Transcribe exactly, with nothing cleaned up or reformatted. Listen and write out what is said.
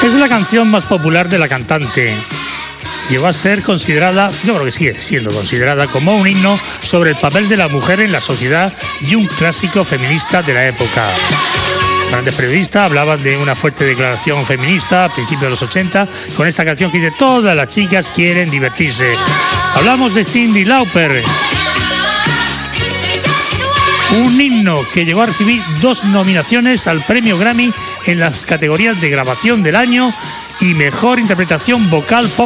Es la canción más popular de la cantante. Llegó a ser considerada, yo creo que sigue siendo considerada como un himno sobre el papel de la mujer en la sociedad y un clásico feminista de la época. Grandes periodistas hablaban de una fuerte declaración feminista a principios de los ochenta con esta canción que dice: todas las chicas quieren divertirse. Hablamos de Cyndi Lauper. Un himno que llegó a recibir dos nominaciones al premio Grammy en las categorías de grabación del año y mejor interpretación vocal pop